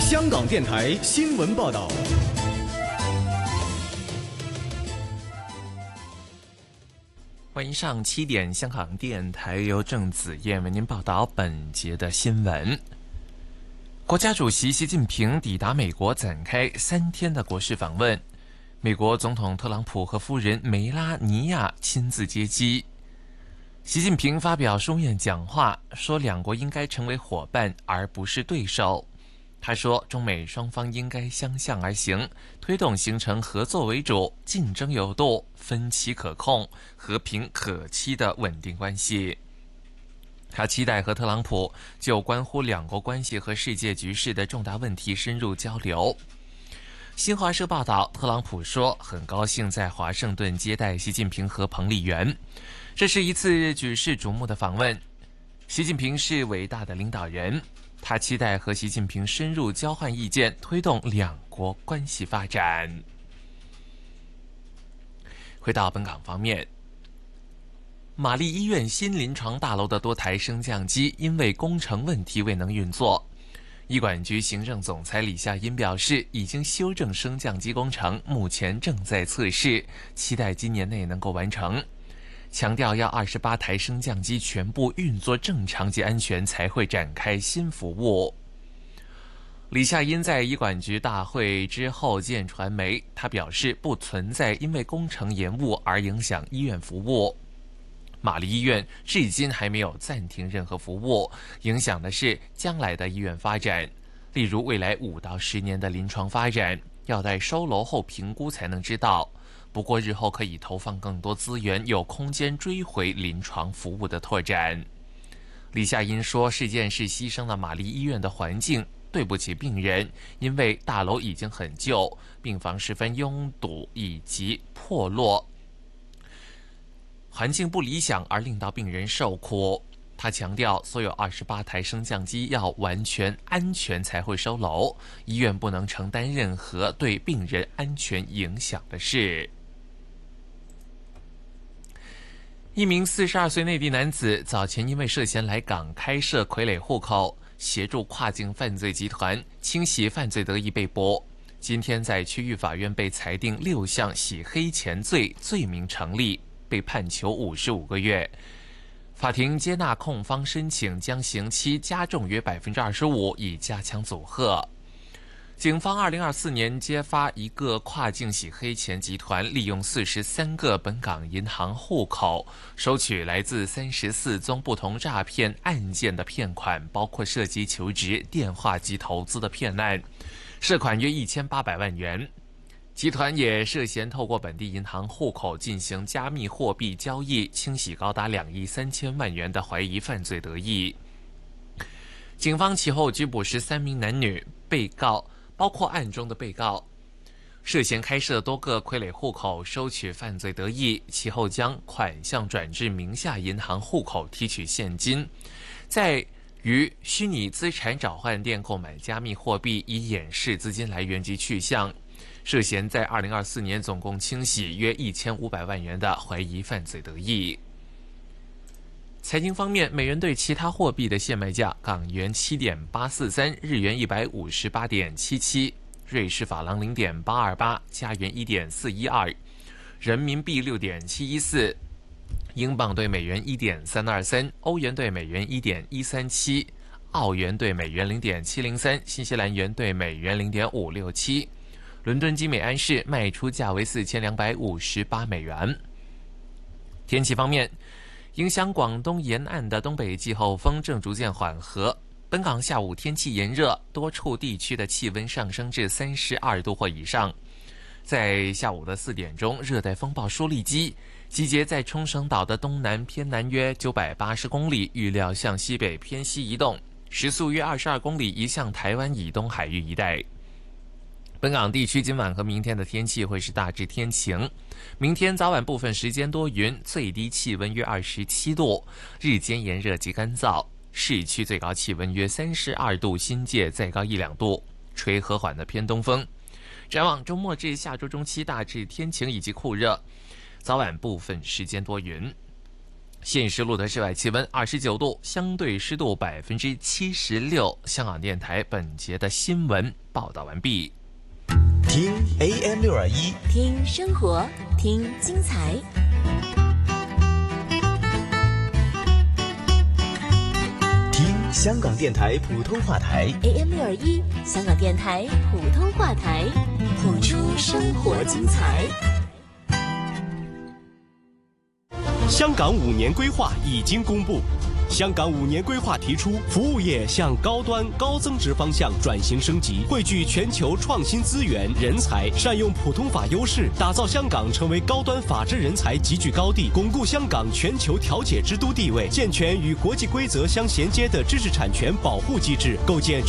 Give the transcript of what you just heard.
香港电台新闻报道。 欢迎上7点，香港电台由郑子燕为您报道本节的新闻。国家主席习近平抵达美国，展开3天的国事访问。美国总统特朗普和夫人梅拉尼亚亲自接机。习近平发表书面讲话，说两国应该成为伙伴而不是对手。他说，中美双方应该相向而行，推动形成合作为主、竞争有度、分歧可控、和平可期的稳定关系。他期待和特朗普就关乎两国关系和世界局势的重大问题深入交流。新华社报道，特朗普说，很高兴在华盛顿接待习近平和彭丽媛，这是一次举世瞩目的访问。习近平是伟大的领导人，他期待和习近平深入交换意见，推动两国关系发展。回到本港方面，玛丽医院新临床大楼的多台升降机因为工程问题未能运作。医管局行政总裁李夏茵表示，已经修正升降机工程，目前正在测试，期待今年内能够完成。强调要28台升降机全部运作正常及安全，才会展开新服务。李夏茵在医管局大会之后见传媒，他表示不存在因为工程延误而影响医院服务。玛丽医院至今还没有暂停任何服务，影响的是将来的医院发展，例如未来5到10年的临床发展，要待收楼后评估才能知道。不过日后可以投放更多资源，有空间追回临床服务的拓展。李夏茵说，事件是牺牲了玛丽医院的环境，对不起病人，因为大楼已经很旧，病房十分拥堵以及破落，环境不理想而令到病人受苦。他强调，所有28台升降机要完全安全才会收楼，医院不能承担任何对病人安全影响的事。一名42岁内地男子早前因为涉嫌来港开设傀儡户口，协助跨境犯罪集团清洗犯罪得益被捕。今天在区域法院被裁定6项洗黑钱罪罪名成立，被判囚55个月。法庭接纳控方申请，将刑期加重约25%，以加强阻吓。警方2024年揭发一个跨境洗黑钱集团利用43个本港银行户口，收取来自34宗不同诈骗案件的骗款，包括涉及求职、电话及投资的骗案，涉款约1800万元。集团也涉嫌透过本地银行户口进行加密货币交易，清洗高达2亿3千万元的怀疑犯罪得益。警方其后拘捕13名男女被告，包括案中的被告，涉嫌开设多个傀儡户口收取犯罪得益，其后将款项转至名下银行户口提取现金，在于虚拟资产找换店购买加密货币，以掩饰资金来源及去向。涉嫌在2024年总共清洗约1500万元的怀疑犯罪得益。财经方面，美元对其他货币的现卖价：港元7.843，日元158.77，瑞士法郎0.828，加元1.412，人民币6.714，英镑对美元1.323，欧元对美元1.137，澳元对美元0.703，新西兰元对美元0.567。伦敦金美安市卖出价为4258美元。天气方面，影响广东沿岸的东北季候风正逐渐缓和，本港下午天气炎热，多处地区的气温上升至32度或以上。在下午的4点钟，热带风暴舒力基集结在冲绳岛的东南偏南约980公里，预料向西北偏西移动，时速约22公里，移向台湾以东海域一带。本港地区今晚和明天的天气会是大致天晴，明天早晚部分时间多云，最低气温约27度，日间炎热及干燥，市区最高气温约32度，新界再高1-2度，吹和缓的偏东风。展望周末至下周中期大致天晴以及酷热，早晚部分时间多云。 现时录的室外气温29度，相对湿度76%。香港电台本节的新闻报道完毕。 听 AM621， 听生活，听精彩。 听香港电台普通话台 AM621，香港电台普通话台，谱出生活精彩。 香港5年规划已经公布。香港5年规划提出，服务业向高端高增值方向转型升级，汇聚全球创新资源、人才，善用普通法优势，打造香港成为高端法治人才集聚高地，巩固香港全球调解之都地位，健全与国际规则相衔接的知识产权保护机制，构建